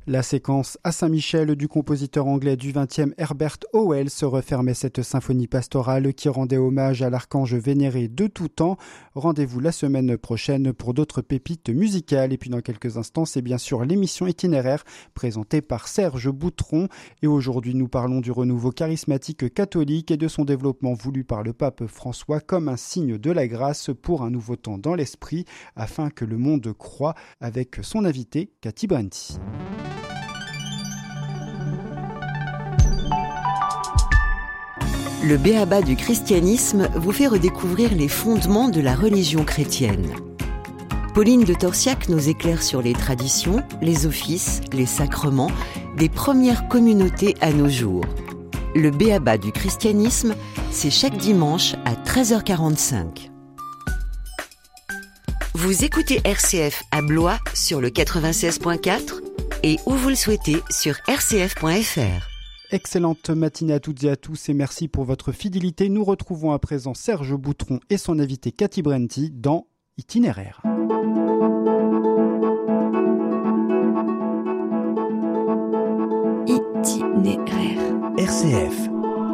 La séquence à Saint-Michel du compositeur anglais du XXe Herbert Howells refermait cette symphonie pastorale qui rendait hommage à l'archange vénéré de tout temps. Rendez-vous la semaine prochaine pour d'autres pépites musicales. Et puis dans quelques instants, c'est bien sûr l'émission Itinéraire présentée par Serge Boutron. Et aujourd'hui, nous parlons du renouveau charismatique catholique et de son développement voulu par le pape François comme un signe de la grâce pour un nouveau temps dans l'esprit afin que le monde croie, avec son invité Cathy Brenty. Le b.a.-ba du christianisme vous fait redécouvrir les fondements de la religion chrétienne. Pauline de Torsiac nous éclaire sur les traditions, les offices, les sacrements des premières communautés à nos jours. Le b.a.-ba du christianisme, c'est chaque dimanche à 13h45. Vous écoutez RCF à Blois sur le 96.4 et où vous le souhaitez sur rcf.fr. Excellente matinée à toutes et à tous et merci pour votre fidélité. Nous retrouvons à présent Serge Boutron et son invité Cathy Brenty dans Itinéraire. Itinéraire. RCF.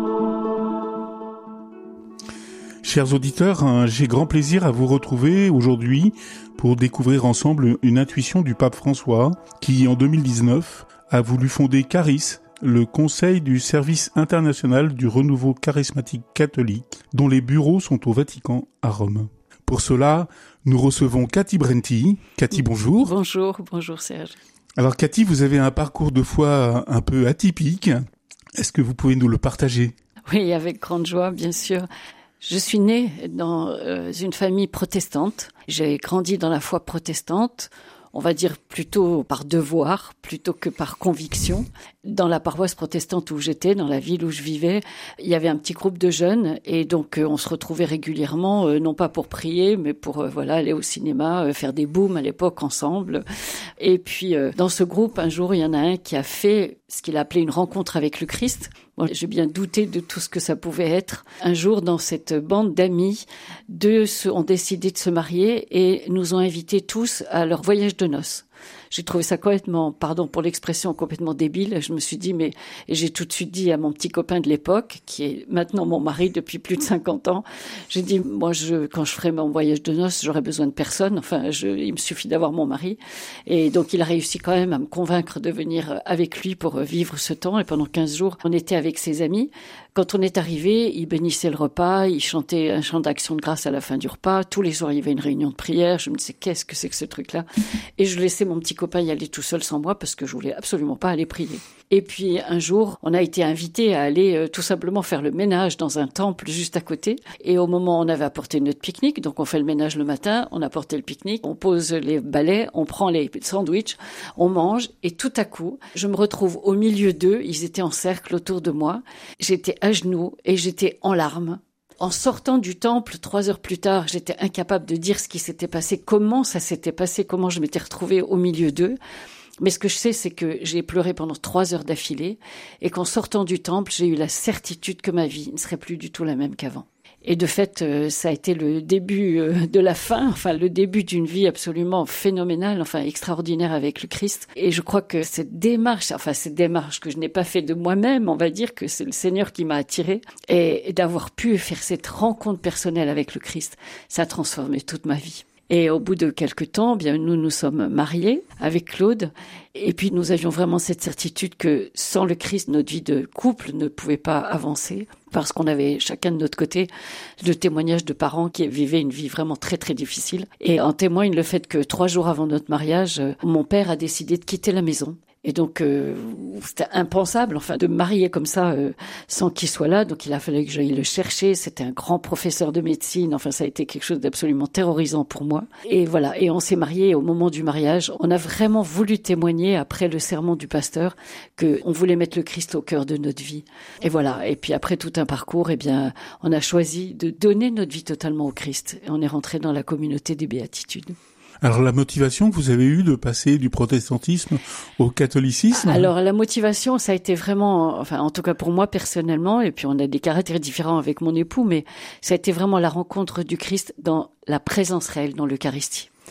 Chers auditeurs, j'ai grand plaisir à vous retrouver aujourd'hui pour découvrir ensemble une intuition du pape François qui, en 2019, a voulu fonder Charis, le Conseil du service international du renouveau charismatique catholique, dont les bureaux sont au Vatican à Rome. Pour cela, nous recevons Cathy Brenty. Cathy, bonjour. Bonjour Serge. Alors Cathy, vous avez un parcours de foi un peu atypique. Est-ce que vous pouvez nous le partager ? Oui, avec grande joie, bien sûr. Je suis née dans une famille protestante. J'ai grandi dans la foi protestante. On va dire plutôt par devoir, plutôt que par conviction. Dans la paroisse protestante où j'étais, dans la ville où je vivais, il y avait un petit groupe de jeunes et donc on se retrouvait régulièrement, non pas pour prier, mais pour aller au cinéma, faire des booms à l'époque ensemble. Et puis dans ce groupe, un jour, il y en a un qui a fait ce qu'il a appelé une rencontre avec le Christ. Bon, j'ai bien douté de tout ce que ça pouvait être. Un jour, dans cette bande d'amis, deux ont décidé de se marier et nous ont invités tous à leur voyage de noces. J'ai trouvé ça complètement, pardon pour l'expression, complètement débile. Je me suis dit, et j'ai tout de suite dit à mon petit copain de l'époque, qui est maintenant mon mari depuis plus de 50 ans, j'ai dit, moi, quand je ferai mon voyage de noces, j'aurai besoin de personne. Enfin, il me suffit d'avoir mon mari. Et donc, il a réussi quand même à me convaincre de venir avec lui pour vivre ce temps. Et pendant 15 jours, on était avec ses amis. Quand on est arrivé, il bénissait le repas, il chantait un chant d'action de grâce à la fin du repas. Tous les soirs, il y avait une réunion de prière. Je me disais, qu'est-ce que c'est que ce truc-là? Et je laissais mon petit copain y aller tout seul sans moi parce que je voulais absolument pas aller prier. Et puis un jour, on a été invités à aller tout simplement faire le ménage dans un temple juste à côté. Et au moment où on avait apporté notre pique-nique, donc on fait le ménage le matin, on a apporté le pique-nique, on pose les balais, on prend les sandwichs, on mange et tout à coup, je me retrouve au milieu d'eux, ils étaient en cercle autour de moi, j'étais à genoux et j'étais en larmes. En sortant du temple, 3 heures plus tard, j'étais incapable de dire ce qui s'était passé, comment ça s'était passé, comment je m'étais retrouvée au milieu d'eux. Mais ce que je sais, c'est que j'ai pleuré pendant 3 heures d'affilée et qu'en sortant du temple, j'ai eu la certitude que ma vie ne serait plus du tout la même qu'avant. Et de fait, ça a été le début de la fin, le début d'une vie absolument phénoménale, extraordinaire avec le Christ. Et je crois que cette démarche que je n'ai pas fait de moi-même, on va dire que c'est le Seigneur qui m'a attirée, et d'avoir pu faire cette rencontre personnelle avec le Christ, ça a transformé toute ma vie. Et au bout de quelques temps, nous sommes mariés avec Claude. Et puis, nous avions vraiment cette certitude que sans le Christ, notre vie de couple ne pouvait pas avancer parce qu'on avait chacun de notre côté le témoignage de parents qui vivaient une vie vraiment très, très difficile. Et en témoigne le fait que 3 jours avant notre mariage, mon père a décidé de quitter la maison. Et donc, c'était impensable, de me marier comme ça, sans qu'il soit là. Donc, il a fallu que j'aille le chercher. C'était un grand professeur de médecine. Ça a été quelque chose d'absolument terrorisant pour moi. Et voilà. Et on s'est mariés. Au moment du mariage, on a vraiment voulu témoigner, après le sermon du pasteur, qu'on voulait mettre le Christ au cœur de notre vie. Et voilà. Et puis, après tout un parcours, on a choisi de donner notre vie totalement au Christ. Et on est rentré dans la communauté des béatitudes. Alors la motivation que vous avez eue de passer du protestantisme au catholicisme? Alors la motivation, ça a été vraiment, en tout cas pour moi personnellement, et puis on a des caractères différents avec mon époux, mais ça a été vraiment la rencontre du Christ dans la présence réelle, dans l'Eucharistie.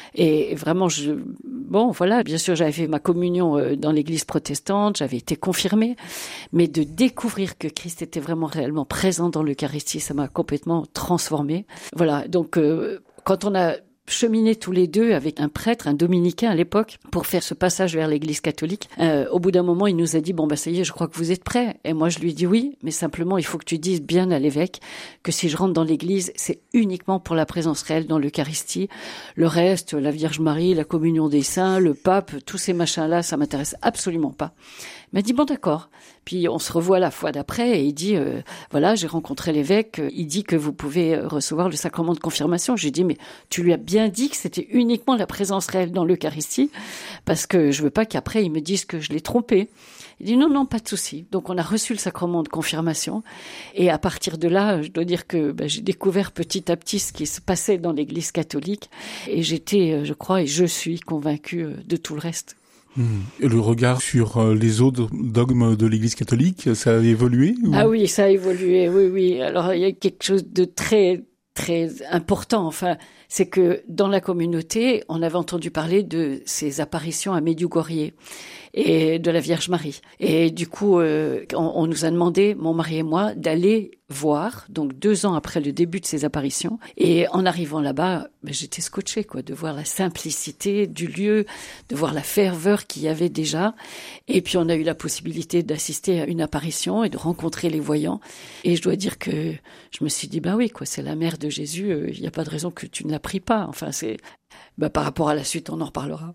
Et vraiment, bien sûr, j'avais fait ma communion dans l'église protestante, j'avais été confirmée, mais de découvrir que Christ était vraiment réellement présent dans l'Eucharistie, ça m'a complètement transformée. Voilà, donc quand on a cheminer tous les deux avec un prêtre, un dominicain à l'époque, pour faire ce passage vers l'église catholique. Au bout d'un moment, il nous a dit, ça y est, je crois que vous êtes prêts. Et moi, je lui ai dit oui, mais simplement, il faut que tu dises bien à l'évêque que si je rentre dans l'église, c'est uniquement pour la présence réelle dans l'Eucharistie. Le reste, la Vierge Marie, la communion des saints, le pape, tous ces machins-là, ça m'intéresse absolument pas. Il m'a dit, bon, d'accord. Puis on se revoit la fois d'après et il dit, j'ai rencontré l'évêque, il dit que vous pouvez recevoir le sacrement de confirmation. J'ai dit, mais tu lui as bien dit que c'était uniquement la présence réelle dans l'Eucharistie, parce que je veux pas qu'après ils me disent que je l'ai trompé. Il dit, non, pas de souci. Donc on a reçu le sacrement de confirmation et à partir de là, je dois dire que j'ai découvert petit à petit ce qui se passait dans l'église catholique et j'étais, je suis convaincue de tout le reste. Le regard sur les autres dogmes de l'Église catholique, ça a évolué ou... Ah oui, ça a évolué, oui. Alors il y a quelque chose de très, très important, c'est que dans la communauté, on avait entendu parler de ces apparitions à Medjugorje et de la Vierge Marie. Et du coup, on nous a demandé, mon mari et moi, d'aller voir, donc 2 ans après le début de ces apparitions. Et en arrivant là-bas, j'étais scotchée, de voir la simplicité du lieu, de voir la ferveur qu'il y avait déjà. Et puis on a eu la possibilité d'assister à une apparition et de rencontrer les voyants. Et je dois dire que je me suis dit, c'est la mère de Jésus, il n'y a pas de raison que tu ne la pries pas. Par rapport à la suite, on en reparlera.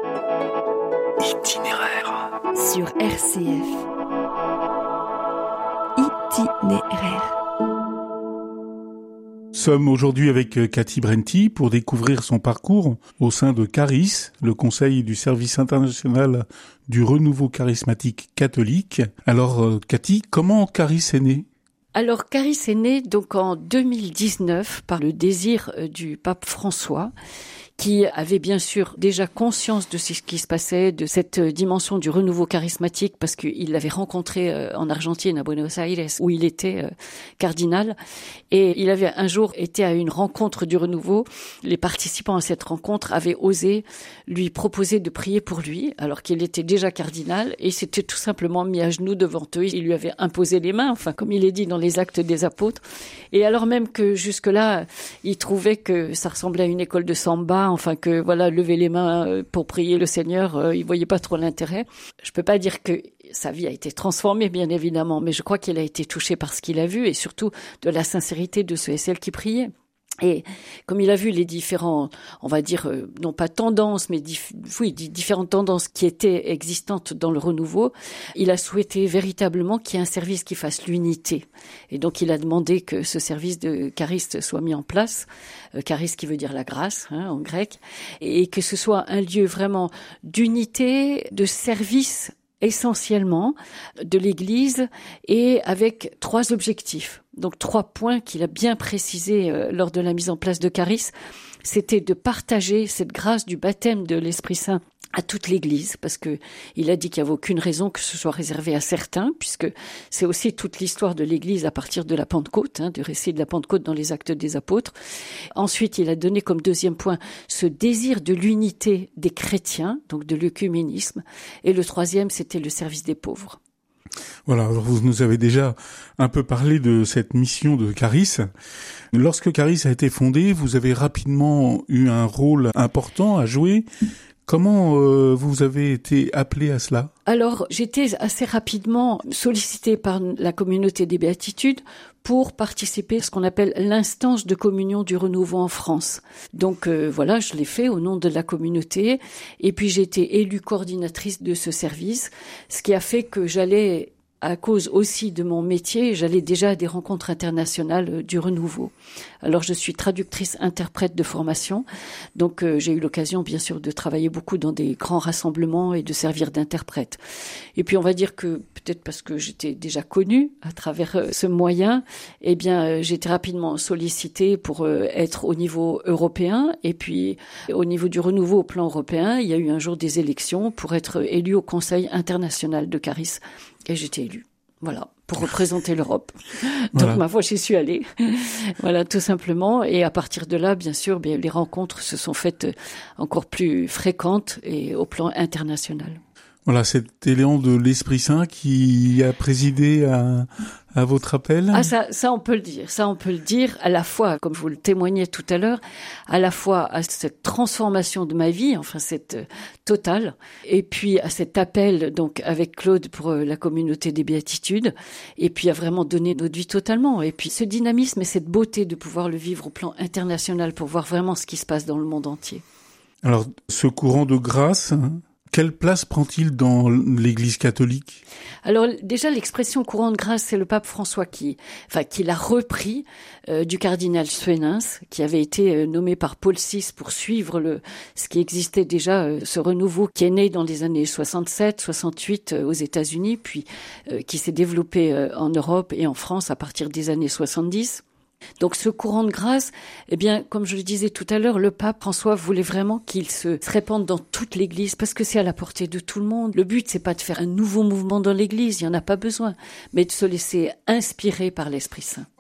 Itinéraire sur RCF. Itinéraire. Nous sommes aujourd'hui avec Cathy Brenty pour découvrir son parcours au sein de Caris, le conseil du service international du renouveau charismatique catholique. Alors Cathy, comment Caris est né ? Alors Caris est né donc en 2019 par le désir du pape François, qui avait bien sûr déjà conscience de ce qui se passait, de cette dimension du renouveau charismatique, parce qu'il l'avait rencontré en Argentine, à Buenos Aires, où il était cardinal. Et il avait un jour été à une rencontre du renouveau. Les participants à cette rencontre avaient osé lui proposer de prier pour lui, alors qu'il était déjà cardinal, et il s'était tout simplement mis à genoux devant eux. Il lui avait imposé les mains, comme il est dit dans les Actes des Apôtres. Et alors même que jusque-là, il trouvait que ça ressemblait à une école de samba, lever les mains pour prier le Seigneur, il voyait pas trop l'intérêt. Je peux pas dire que sa vie a été transformée, bien évidemment, mais je crois qu'il a été touché par ce qu'il a vu et surtout de la sincérité de ceux et celles qui priaient. Et comme il a vu les différents, non pas tendances, mais différentes tendances qui étaient existantes dans le renouveau, il a souhaité véritablement qu'il y ait un service qui fasse l'unité. Et donc il a demandé que ce service de chariste soit mis en place, charis qui veut dire la grâce en grec, et que ce soit un lieu vraiment d'unité, de service essentiellement de l'Église et avec 3 objectifs. Donc 3 points qu'il a bien précisés lors de la mise en place de Caris. C'était de partager cette grâce du baptême de l'Esprit Saint à toute l'Église, parce que il a dit qu'il n'y avait aucune raison que ce soit réservé à certains, puisque c'est aussi toute l'histoire de l'Église à partir de la Pentecôte, du récit de la Pentecôte dans les Actes des Apôtres. Ensuite, il a donné comme 2e point ce désir de l'unité des chrétiens, donc de l'œcuménisme. Et le 3e, c'était le service des pauvres. Voilà, alors vous nous avez déjà un peu parlé de cette mission de Caris. Lorsque Caris a été fondé, vous avez rapidement eu un rôle important à jouer. Comment vous avez été appelé à cela ? Alors, j'étais assez rapidement sollicitée par la communauté des Béatitudes pour participer à ce qu'on appelle l'instance de communion du renouveau en France. Donc je l'ai fait au nom de la communauté et puis j'ai été élue coordinatrice de ce service, ce qui a fait que j'allais, à cause aussi de mon métier, j'allais déjà à des rencontres internationales du renouveau. Alors je suis traductrice interprète de formation, donc j'ai eu l'occasion bien sûr de travailler beaucoup dans des grands rassemblements et de servir d'interprète. Et puis on va dire que peut-être parce que j'étais déjà connue à travers ce moyen, j'ai été rapidement sollicitée pour être au niveau européen et puis au niveau du renouveau au plan européen, il y a eu un jour des élections pour être élue au Conseil international de Caris. Et j'étais élue. Voilà, pour représenter l'Europe. Voilà. Donc, ma foi, j'y suis allée. Voilà, tout simplement. Et à partir de là, bien sûr, les rencontres se sont faites encore plus fréquentes et au plan international. Voilà, cet élan de l'Esprit Saint qui a présidé à votre appel. Ah, ça, on peut le dire. Ça, on peut le dire à la fois, comme je vous le témoignais tout à l'heure, à la fois à cette transformation de ma vie, enfin, cette totale, et puis à cet appel, donc, avec Claude pour la communauté des béatitudes, et puis à vraiment donner notre vie totalement. Et puis, ce dynamisme et cette beauté de pouvoir le vivre au plan international pour voir vraiment ce qui se passe dans le monde entier. Alors, ce courant de grâce, quelle place prend-il dans l'Église catholique? Alors déjà, l'expression courant de grâce, c'est le pape François qui l'a repris du cardinal Suenens, qui avait été nommé par Paul VI pour suivre ce qui existait déjà, ce renouveau qui est né dans les années 67, 68 aux États-Unis, puis qui s'est développé en Europe et en France à partir des années 70. Donc ce courant de grâce, eh bien, comme je le disais tout à l'heure, le pape François voulait vraiment qu'il se répande dans toute l'Église parce que c'est à la portée de tout le monde. Le but, c'est pas de faire un nouveau mouvement dans l'Église, il y en a pas besoin, mais de se laisser inspirer par l'Esprit Saint.